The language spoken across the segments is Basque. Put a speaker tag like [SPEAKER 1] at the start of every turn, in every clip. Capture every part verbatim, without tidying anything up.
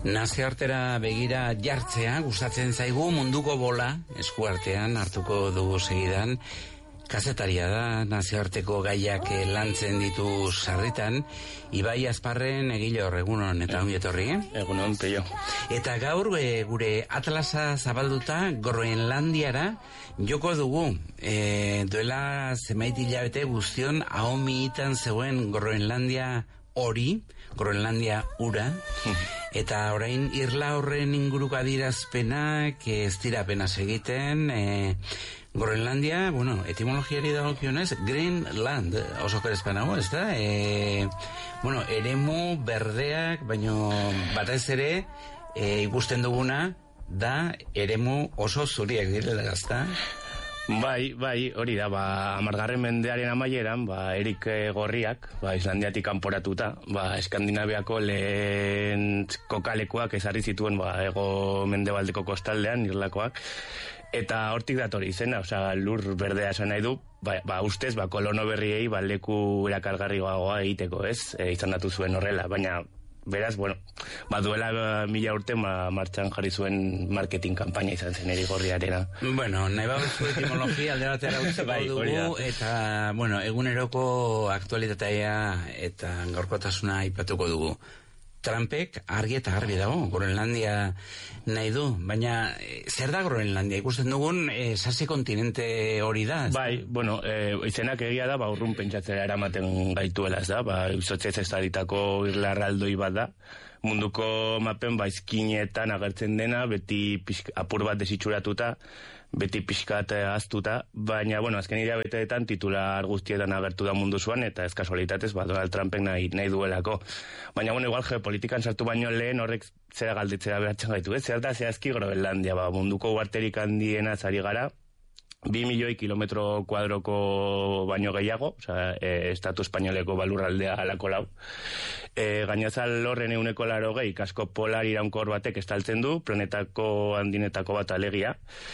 [SPEAKER 1] Nazioartera begira jartzea gustatzen zaigu, munduko bola eskuartean hartuko dugu segidan. Kazetaria da, nazioarteko gaiak lantzen ditu sarritan. Ibai Azparren egile hor, egunon, eta ongi etorri, eh?
[SPEAKER 2] Egunon, peio.
[SPEAKER 1] Eta gaur, e, gure atlasa zabalduta, Groenlandiara joko dugu. E, duela zenbait hilabete guztion ahomitan zegoen Groenlandia hori, Groenlandia ura, eta orain irla horren inguruko adierazpenak ez dira apenas egiten. e, Groenlandia, bueno, etimologiari dagokionez, Greenland, oso kerezpanago, ez da? E, bueno, eremu berdeak, baino batez ere, e, ikusten duguna, da eremu oso zuriak direla, ez da?
[SPEAKER 2] Bai, bai, hori da, ba, amargarren mendearen amaieran, ba, erik gorriak, ba, Islandiatik kanporatuta, ba, Eskandinaviako lehen kokalekuak ezarri zituen, ba, ego mendebaldeko kostaldean, irlakoak, eta hortik datori izena, osea, lur berdea esan nahi du, ba, ba ustez, ba, kolono berriei, ba, leku erakargarriagoa egiteko, ez, e, izan datu zuen horrela, baina, beraz, bueno, ba, duela mila urte ma, martxan jarri zuen marketing kanpaina izan zen erigorriarena.
[SPEAKER 1] Bueno, nahi baduzu etimologia alde batera utzeko bai, dugu, eta, bueno, eguneroko aktualitatea eta gaurkotasuna aipatuko dugu. Trumpek argi eta garbi dago, Groenlandia nahi du, baina e, zer da Groenlandia? Ikusten dugun e, sasi kontinente hori da?
[SPEAKER 2] Bai, bueno, e, izenak egia da, ba, urrun pentsatzera eramaten gaituela, ez da, ba, izotzez ez daditako irlarraldoi bat da, munduko mapen baizkinetan agertzen dena, beti pixka, apur bat desitxuratuta, beti pixkat aztuta, baina, bueno, azken hilabeteetan titular guztietan agertu da mundu zuan, eta ez kasualitatez, ba, Donald Trumpek nahi, nahi duelako. Baina, bueno, igual geopolitikan sartu baino lehen horrek zera galditzera behartzen gaitu, ez? Zer da zehazki Groenlandia, ba, munduko uharterik handiena zari gara, bi milioi kilometro kuadroko baino gehiago, osea, e, estatu espainoleko balurraldea alako lau. E, gainazal horren euneko laro gehi, kasko polar iraunkor batek estaltzen du, planetako handinetako bat alegia,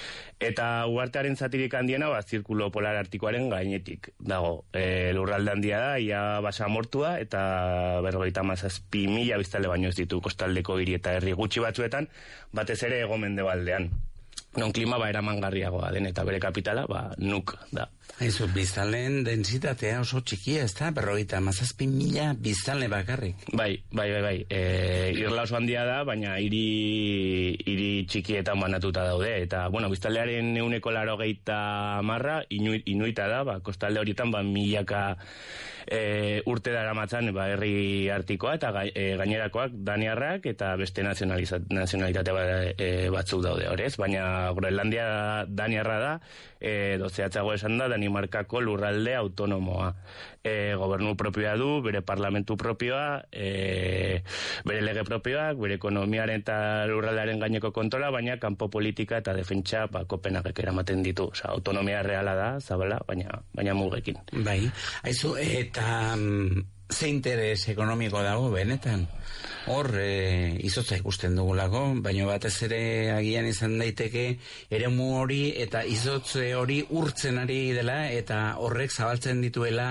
[SPEAKER 2] eta uhartearen zatirik handiena, ba, zirkulo polar artikoaren gainetik dago. E, lurralde handia da, ia basa mortua, eta berrogeita mazazpi mila biztale baino ez ditu kostaldeko hiri eta herri gutxi batzuetan, batez ere Hego Mendebaldean. Non klima ba eramangarriagoa den eta bere kapitala ba Nuuk da.
[SPEAKER 1] Aizu, biztanleen densitatea oso txikia, ez da? Berrogeita mazazpi mila biztanle bakarrik.
[SPEAKER 2] Bai, bai, bai, bai. E, irla oso handia da, baina hiri, hiri txikietan banatuta daude. Eta, bueno, biztanlearen euneko laro geita marra, inu, inuita da, ba, kostalde horietan, ba, milaka e, urte dara matzan, ba, herri artikoa, eta ga, e, gainerakoak daniarrak, eta beste nazionalitate ba, e, batzuk daude horrez. Baina Groenlandia daniarra da, e, dozeatzago esan da, Danimarkako lurralde autonomoa. E, gobernu propioa du, bere parlamentu propioa, e, bere lege propioak, bere ekonomiaren eta lurraldearen gaineko kontrola, baina kanpo politika eta defentsa ba, Kopenhagek eramaten ditu. Osa, autonomia reala da, zabala, baina, baina mugekin.
[SPEAKER 1] Bai, haizu, eta mm, ze interes ekonomiko dago benetan? Hor, e, izotza ikusten dugulako, baina batez ere agian izan daiteke eremu hori eta izotze hori urtzen ari dela eta horrek zabaltzen dituela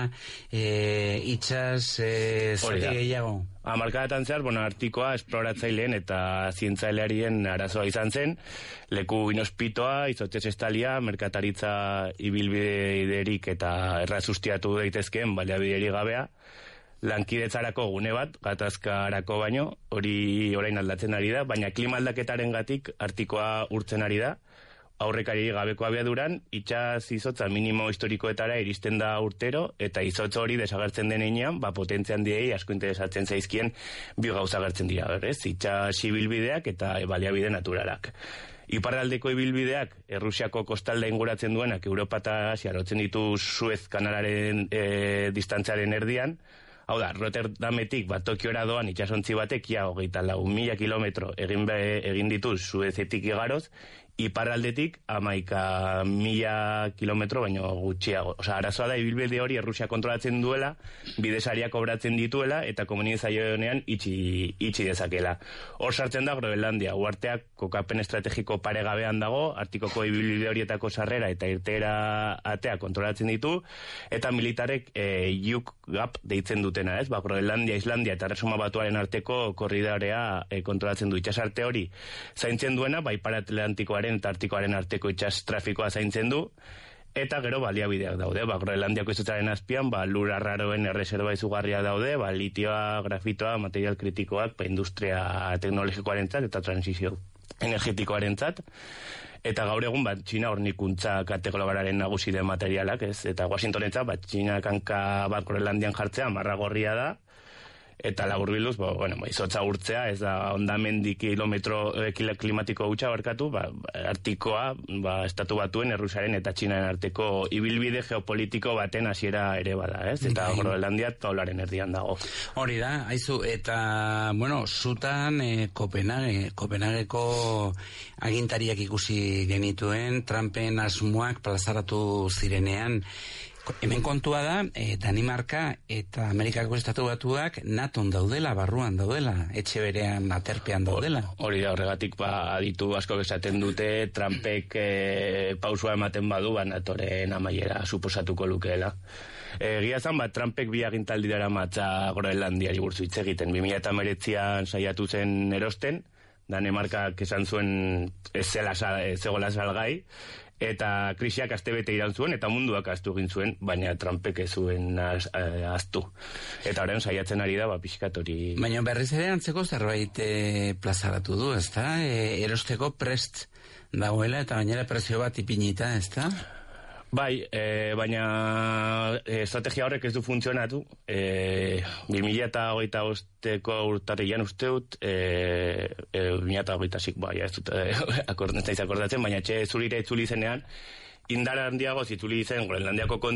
[SPEAKER 1] e, itxas e, zari gehiago.
[SPEAKER 2] Hamarkadetan zehar, bueno, artikoa esploratzaileen eta zientzailearien arazoa izan zen, leku inospitoa, izotzez estalia, merkataritza ibilbiderik eta errazustiatu daitezkeen baliabiderik gabea, lankidetzarako gune bat, gatazkarako baino, hori orain aldatzen ari da, baina klima aldaketaren gatik artikoa urtzen ari da, aurrekari gabeko abiaduran, itxas izotza minimo historikoetara iristen da urtero, eta izotza hori desagertzen denean, ba, potentzian diei asko interesatzen zaizkien bi gauza agertzen dira, berrez? Itxas ibilbideak eta baliabide naturalak. Iparraldeko ibilbideak, Errusiako kostalda inguratzen duenak, Europa eta Asia lotzen ditu Suez kanalaren e, distantzaren erdian. Hau da, Rotterdametik bat Tokiora doan itxasontzi batek ia hogeita lau mila kilometro egin, be, egin ditu Suezetik igaroz, iparraldetik amaika mila kilometro baino gutxiago. Osa, arazoa da ibilbide hori Errusia kontrolatzen duela, bidesariak kobratzen dituela, eta komunizazionean itxi, itxi dezakela. Hor sartzen da Groenlandia, uarteak kokapen estrategiko paregabean dago, Artikoko ibilbide horietako sarrera eta irteera atea kontrolatzen ditu, eta militarek e, Juk Gap deitzen dutena, ez? Ba, Groenlandia, Islandia eta Erresuma Batuaren arteko korridorea e, kontrolatzen du. Itxasarte hori zaintzen duena, bai Ipar Atlantikoaren eta Artikoaren arteko itxas trafikoa zaintzen du, eta gero baliabideak daude. Ba, Groenlandiako izotzaren azpian, ba, lur arraroen erreserba izugarria daude, ba, litioa, grafitoa, material kritikoak, ba, industria teknologikoarentzat eta transizio energetikoarentzat. Eta gaur egun, bat, Txina hornikuntza kategoriaren nagusi den materialak, ez? Eta Washingtonentzat, bat, Txina kanka bat Groenlandian jartzea, marra gorria da, eta laburbilduz, ba, bueno, ba, izotza urtzea, ez da ondamendi kilometro eh, klimatiko hutsa barkatu, ba, artikoa, ba, estatu batuen, Errusiaren eta Txinaren arteko ibilbide geopolitiko baten hasiera ere bada, ez? Eta Groenlandia taularen erdian dago.
[SPEAKER 1] Hori da, haizu, eta, bueno, zutan eh, Kopenhague, Kopenhageko agintariak ikusi genituen, Trumpen asmoak plazaratu zirenean. Hemen kontua da, eh, Danimarka eta Amerikako Estatu Batuak naton daudela, barruan daudela, etxe berean aterpean daudela.
[SPEAKER 2] Hori da, horregatik ba, aditu asko esaten dute, Trumpek eh, pausua ematen badu, ba, natoren amaiera suposatuko lukeela. Egia zan, ba, Trumpek bi agintaldi dara matza Groenlandiari buruz hitz egiten. bi mila hemeretzian saiatu zen erosten, Danimarkak esan zuen ez zela ez zegoela salgai, eta krisiak astebete iran zuen, eta munduak ahaztu egin zuen, baina Trumpek ez zuen ahaztu. Eta orain saiatzen ari da, ba, pixkat hori...
[SPEAKER 1] Baina berriz ere antzeko zerbait e, plazaratu du, ezta? E, erosteko prest dagoela, eta gainera prezio bat ipinita, ezta?
[SPEAKER 2] Bai, e, baina estrategia horrek ez du funtzionatu. E, bi mila hogeita bosteko urtarrian usteut, e, e, bi mila hogeita zik, bai, ez dut e, akordatzen, baina etxe zurire itzuli zenean, indar handiago zitzuli zen Groenlandiako kontu